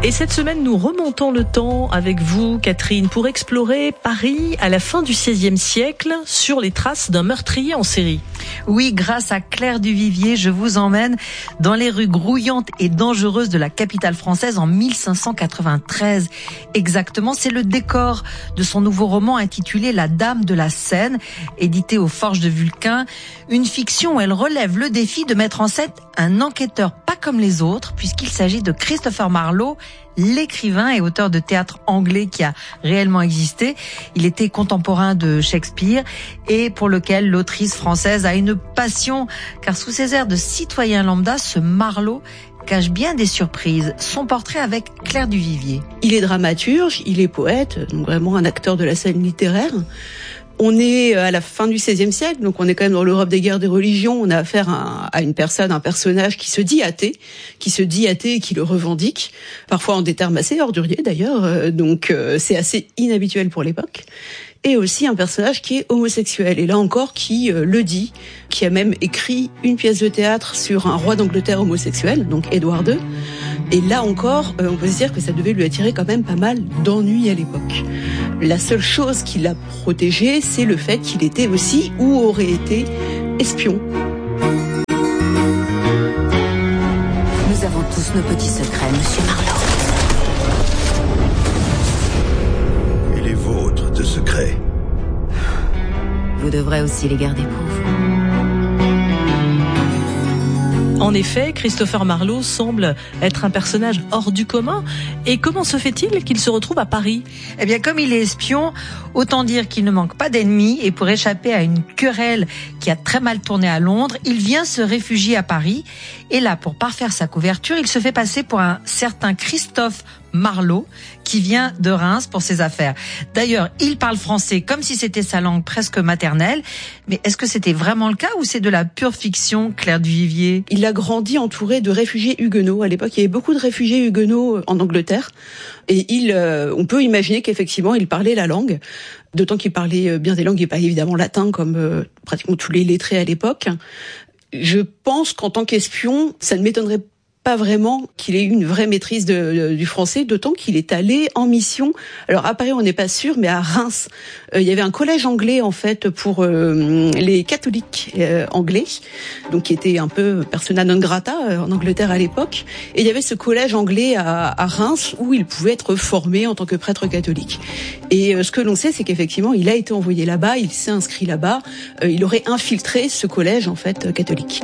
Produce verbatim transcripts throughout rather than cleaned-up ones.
Et cette semaine, nous remontons le temps avec vous, Catherine, pour explorer Paris à la fin du seizième siècle sur les traces d'un meurtrier en série. Oui, grâce à Claire Duvivier, je vous emmène dans les rues grouillantes et dangereuses de la capitale française en mille cinq cent quatre-vingt-treize. Exactement, c'est le décor de son nouveau roman intitulé La Dame de la Seine, édité aux Forges de Vulcain. Une fiction où elle relève le défi de mettre en scène un enquêteur pas comme les autres, puisqu'il s'agit de Christopher Marlowe, l'écrivain et auteur de théâtre anglais qui a réellement existé. Il était contemporain de Shakespeare et pour lequel l'autrice française a une passion, car sous ses airs de citoyen lambda, ce Marlowe cache bien des surprises. Son portrait avec Claire Duvivier. Il est dramaturge, il est poète, donc vraiment un acteur de la scène littéraire. On est à la fin du seizième siècle, donc on est quand même dans l'Europe des guerres des religions. On a affaire à, à une personne, un personnage qui se dit athée, qui se dit athée et qui le revendique, parfois en des termes assez orduriers d'ailleurs, donc euh, c'est assez inhabituel pour l'époque. Et aussi un personnage qui est homosexuel, et là encore qui euh, le dit, qui a même écrit une pièce de théâtre sur un roi d'Angleterre homosexuel, donc Édouard deux. Et là encore, euh, on peut se dire que ça devait lui attirer quand même pas mal d'ennuis à l'époque. La seule chose qui l'a protégé, c'est le fait qu'il était aussi, ou aurait été, espion. Nous avons tous nos petits secrets, monsieur Marlowe. Et les vôtres de secrets? Vous devrez aussi les garder pour vous. En effet, Christopher Marlowe semble être un personnage hors du commun. Et comment se fait-il qu'il se retrouve à Paris ? Eh bien, comme il est espion, autant dire qu'il ne manque pas d'ennemis, et pour échapper à une querelle qui a très mal tourné à Londres, il vient se réfugier à Paris. Et là, pour parfaire sa couverture, il se fait passer pour un certain Christophe Marlowe, qui vient de Reims pour ses affaires. D'ailleurs, il parle français comme si c'était sa langue presque maternelle. Mais est-ce que c'était vraiment le cas ou c'est de la pure fiction, Claire Duvivier ? Il a grandi entouré de réfugiés huguenots. À l'époque, il y avait beaucoup de réfugiés huguenots en Angleterre. Et il, euh, on peut imaginer qu'effectivement, il parlait la langue. D'autant qu'il parlait bien des langues et pas évidemment latin comme euh, pratiquement tous les lettrés à l'époque. Je pense qu'en tant qu'espion, ça ne m'étonnerait pas pas vraiment qu'il ait eu une vraie maîtrise de, de, du français, d'autant qu'il est allé en mission. Alors à Paris, on n'est pas sûr, mais à Reims, euh, il y avait un collège anglais en fait pour euh, les catholiques euh, anglais, donc qui était un peu persona non grata euh, en Angleterre à l'époque. Et il y avait ce collège anglais à, à Reims où il pouvait être formé en tant que prêtre catholique. Et euh, ce que l'on sait, c'est qu'effectivement, il a été envoyé là-bas, il s'est inscrit là-bas, euh, il aurait infiltré ce collège en fait euh, catholique.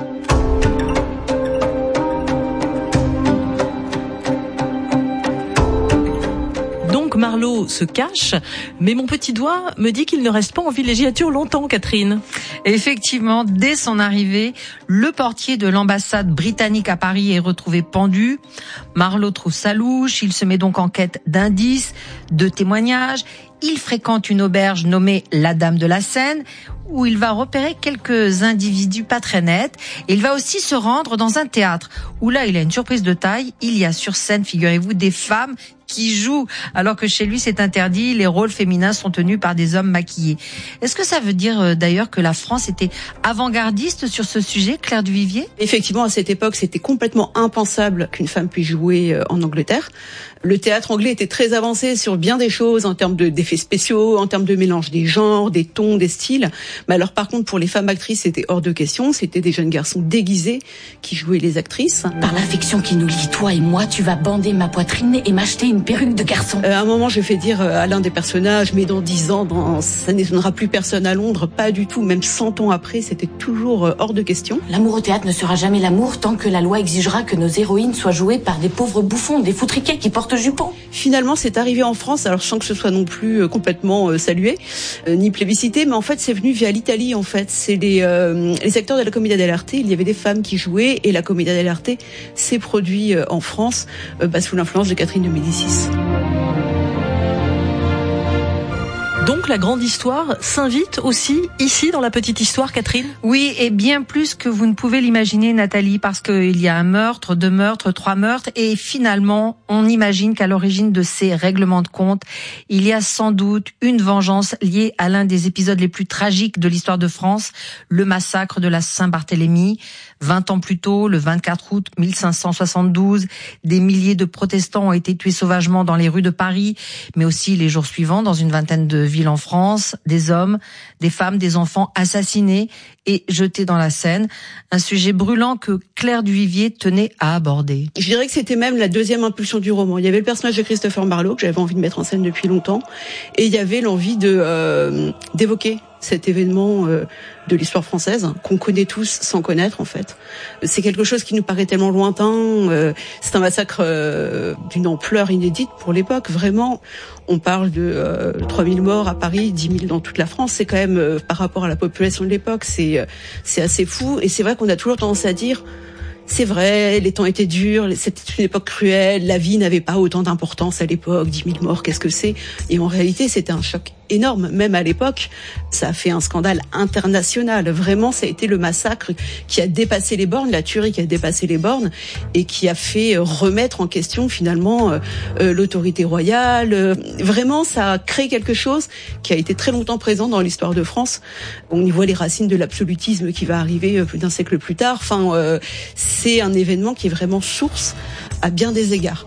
Marlowe se cache, mais mon petit doigt me dit qu'il ne reste pas en villégiature longtemps, Catherine. Effectivement, dès son arrivée, le portier de l'ambassade britannique à Paris est retrouvé pendu. Marlowe trouve ça louche, il se met donc en quête d'indices, de témoignages. Il fréquente une auberge nommée La Dame de la Seine, où il va repérer quelques individus pas très nets. Et il va aussi se rendre dans un théâtre, où là, il a une surprise de taille. Il y a sur scène, figurez-vous, des femmes qui jouent, alors que chez lui, c'est interdit. Les rôles féminins sont tenus par des hommes maquillés. Est-ce que ça veut dire euh, d'ailleurs que la France était avant-gardiste sur ce sujet, Claire Duvivier ? Effectivement, à cette époque, c'était complètement impensable qu'une femme puisse jouer euh, en Angleterre. Le théâtre anglais était très avancé sur bien des choses en termes de, d'effets spéciaux, en termes de mélange des genres, des tons, des styles. Mais alors par contre, pour les femmes actrices, c'était hors de question. C'était des jeunes garçons déguisés qui jouaient les actrices. Par l'affection qui nous lie, toi et moi, tu vas bander ma poitrine et m'acheter une perruque de garçon. Euh, à un moment, j'ai fait dire à l'un des personnages, mais dans dix ans, dans, ça n'étonnera plus personne à Londres. Pas du tout. Même cent ans après, c'était toujours euh, hors de question. L'amour au théâtre ne sera jamais l'amour tant que la loi exigera que nos héroïnes soient jouées par des pauvres bouffons, des foutriquets qui portent jupons. Finalement, c'est arrivé en France, alors sans que ce soit non plus euh, complètement euh, salué, euh, ni plébiscité, mais en fait, c'est venu via l'Italie, en fait. C'est les, euh, les acteurs de la Commedia dell'arte. Il y avait des femmes qui jouaient, et la Commedia dell'arte s'est produit euh, en France, euh, bah, sous l'influence de Catherine de Médicis. Donc la grande histoire s'invite aussi ici dans la petite histoire, Catherine ? Oui, et bien plus que vous ne pouvez l'imaginer, Nathalie, parce qu'il y a un meurtre, deux meurtres, trois meurtres, et finalement, on imagine qu'à l'origine de ces règlements de compte, il y a sans doute une vengeance liée à l'un des épisodes les plus tragiques de l'histoire de France, le massacre de la Saint-Barthélemy. Vingt ans plus tôt, le vingt-quatre août mille cinq cent soixante-douze, des milliers de protestants ont été tués sauvagement dans les rues de Paris, mais aussi les jours suivants dans une vingtaine de villes en France. Des hommes, des femmes, des enfants assassinés et jetés dans la Seine. Un sujet brûlant que Claire Duvivier tenait à aborder. Je dirais que c'était même la deuxième impulsion du roman. Il y avait le personnage de Christopher Marlowe que j'avais envie de mettre en scène depuis longtemps, et il y avait l'envie de euh, d'évoquer cet événement euh, de l'histoire française qu'on connaît tous sans connaître en fait. C'est quelque chose qui nous paraît tellement lointain. Euh, c'est un massacre euh, d'une ampleur inédite pour l'époque. Vraiment, on parle de euh, trois mille morts à Paris, dix mille dans toute la France. C'est quand même euh, par rapport à la population de l'époque, c'est euh, c'est assez fou. Et c'est vrai qu'on a toujours tendance à dire. C'est vrai, les temps étaient durs, c'était une époque cruelle, la vie n'avait pas autant d'importance à l'époque, dix mille morts, qu'est-ce que c'est ? Et en réalité, c'était un choc énorme, même à l'époque. Ça a fait un scandale international. Vraiment, ça a été le massacre qui a dépassé les bornes, la tuerie qui a dépassé les bornes et qui a fait remettre en question finalement euh, l'autorité royale. Euh, vraiment, ça a créé quelque chose qui a été très longtemps présent dans l'histoire de France. On y voit les racines de l'absolutisme qui va arriver plus d'un siècle plus tard. Enfin, euh, c'est un événement qui est vraiment source à bien des égards.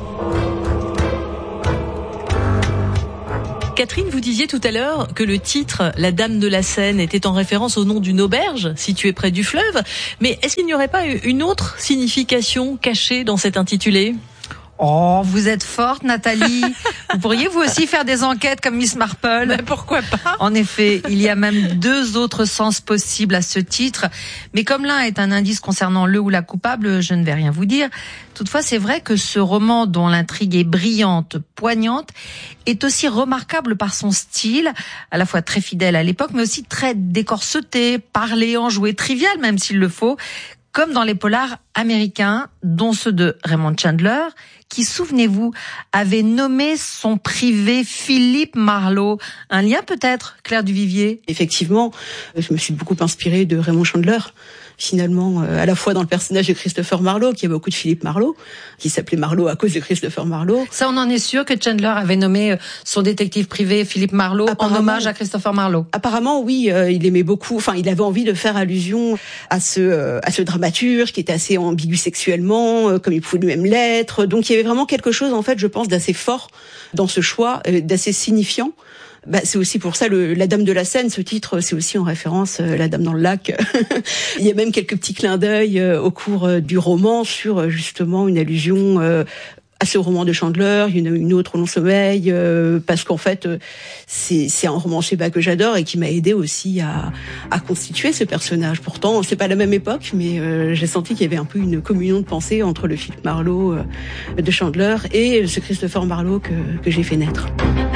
Catherine, vous disiez tout à l'heure que le titre « La Dame de la Seine » était en référence au nom d'une auberge située près du fleuve. Mais est-ce qu'il n'y aurait pas une autre signification cachée dans cet intitulé ? Oh, vous êtes forte, Nathalie. Vous pourriez vous aussi faire des enquêtes comme Miss Marple. Ben pourquoi pas ? En effet, il y a même deux autres sens possibles à ce titre. Mais comme l'un est un indice concernant le ou la coupable, je ne vais rien vous dire. Toutefois, c'est vrai que ce roman, dont l'intrigue est brillante, poignante, est aussi remarquable par son style, à la fois très fidèle à l'époque, mais aussi très décorseté, parlé, enjoué, trivial même s'il le faut, comme dans les polars américains, dont ceux de Raymond Chandler, qui, souvenez-vous, avait nommé son privé Philippe Marlowe. Un lien peut-être, Claire Duvivier ? Effectivement, je me suis beaucoup inspirée de Raymond Chandler, finalement, euh, à la fois dans le personnage de Christopher Marlowe, qui a beaucoup de Philippe Marlowe, qui s'appelait Marlowe à cause de Christopher Marlowe. Ça, on en est sûr que Chandler avait nommé son détective privé Philippe Marlowe en hommage à Christopher Marlowe. Apparemment, oui, euh, il aimait beaucoup, enfin, il avait envie de faire allusion à ce euh, à ce dramaturge qui était assez ambigu sexuellement, euh, comme il pouvait lui-même l'être. Donc, il y avait vraiment quelque chose, en fait, je pense, d'assez fort dans ce choix, euh, d'assez signifiant. Bah, c'est aussi pour ça le La Dame de la Seine, ce titre, c'est aussi en référence euh, La Dame dans le lac. Il y a même quelques petits clins d'œil euh, au cours euh, du roman sur euh, justement une allusion euh, à ce roman de Chandler, une, une autre au Long Sommeil, euh, parce qu'en fait euh, c'est c'est un romancier bah, que j'adore et qui m'a aidé aussi à à constituer ce personnage. Pourtant, c'est pas la même époque, mais euh, j'ai senti qu'il y avait un peu une communion de pensée entre le Philippe Marlowe euh, de Chandler et ce Christopher Marlowe que que j'ai fait naître.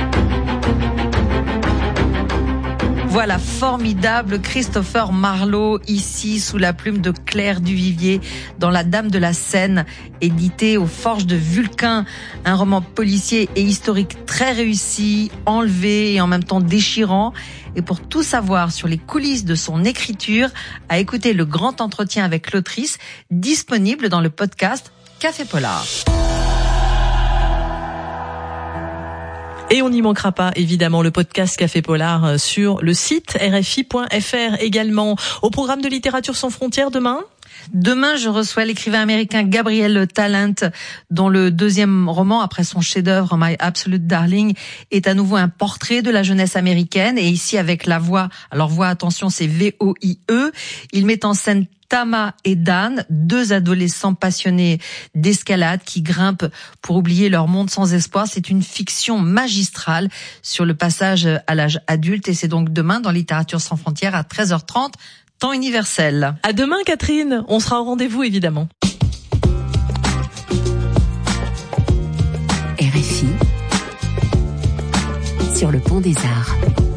Voilà, formidable Christopher Marlowe, ici sous la plume de Claire Duvivier, dans La Dame de la Seine, édité aux Forges de Vulcain. Un roman policier et historique très réussi, enlevé et en même temps déchirant. Et pour tout savoir sur les coulisses de son écriture, à écouter le grand entretien avec l'autrice, disponible dans le podcast Café Polar. Et on n'y manquera pas, évidemment, le podcast Café Polar sur le site R F I point F R également. Au programme de Littérature sans frontières demain ? Demain, je reçois l'écrivain américain Gabriel Talent, dont le deuxième roman, après son chef-d'œuvre My Absolute Darling, est à nouveau un portrait de la jeunesse américaine. Et ici, avec la voix, alors voix, attention, c'est V O I E, il met en scène Tama et Dan, deux adolescents passionnés d'escalade qui grimpent pour oublier leur monde sans espoir. C'est une fiction magistrale sur le passage à l'âge adulte et c'est donc demain dans Littérature sans frontières à treize heures trente, temps universel. À demain, Catherine. On sera au rendez-vous, évidemment. R F I sur le pont des Arts.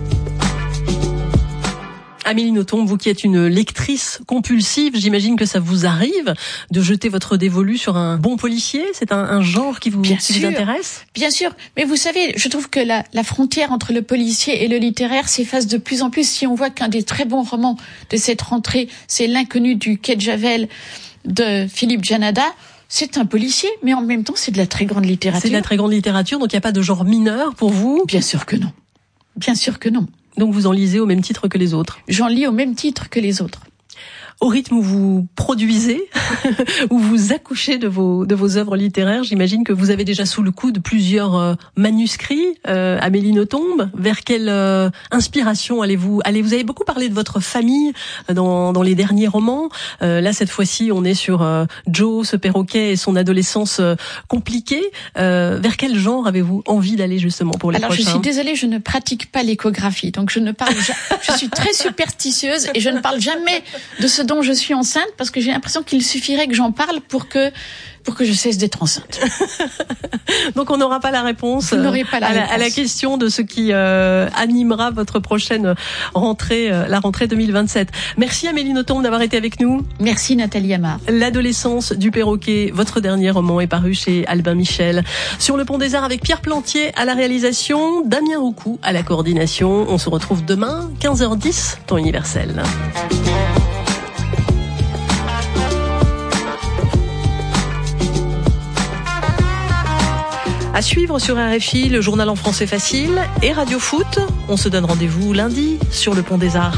Amélie Nothomb, vous qui êtes une lectrice compulsive, j'imagine que ça vous arrive de jeter votre dévolu sur un bon policier. C'est un, un genre qui vous, bien qui sûr, vous intéresse ? Bien sûr, mais vous savez, je trouve que la, la frontière entre le policier et le littéraire s'efface de plus en plus. Si on voit qu'un des très bons romans de cette rentrée, c'est L'inconnu du quai de Javel de Philippe Janada, c'est un policier, mais en même temps, c'est de la très grande littérature. C'est de la très grande littérature, donc il n'y a pas de genre mineur pour vous ? Bien sûr que non. Bien sûr que non. Donc vous en lisez au même titre que les autres ? J'en lis au même titre que les autres. au rythme où vous produisez, où vous accouchez de vos de vos œuvres littéraires, j'imagine que vous avez déjà sous le coude plusieurs euh, manuscrits. Euh, Amélie Nothomb, vers quelle euh, inspiration allez-vous allez Vous avez beaucoup parlé de votre famille dans dans les derniers romans. Euh, là, cette fois-ci, on est sur euh, Joe, ce perroquet et son adolescence euh, compliquée. Euh, vers quel genre avez-vous envie d'aller justement pour les Alors, prochains? Alors, je suis désolée, je ne pratique pas l'échographie, donc je ne parle. Ja- je suis très superstitieuse et je ne parle jamais de ce dont je suis enceinte parce que j'ai l'impression qu'il suffirait que j'en parle pour que pour que je cesse d'être enceinte. Donc on n'aura pas la réponse, Vous n'aurez pas la à, la, réponse à la question de ce qui euh, animera votre prochaine rentrée, euh, la rentrée deux mille vingt-sept. Merci Amélie Nothomb d'avoir été avec nous. Merci Nathalie Amar. L'adolescence du perroquet, votre dernier roman est paru chez Albin Michel. Sur le Pont des Arts avec Pierre Plantier à la réalisation, Damien Roucou à la coordination. On se retrouve demain, quinze heures dix, temps universel. À suivre sur R F I, le journal en français facile et Radio Foot. On se donne rendez-vous lundi sur le Pont des Arts.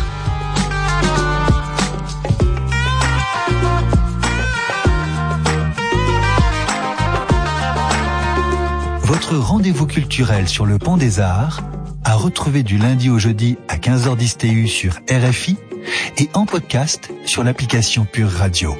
Votre rendez-vous culturel sur le Pont des Arts, à retrouver du lundi au jeudi à quinze heures dix T U sur R F I et en podcast sur l'application Pure Radio.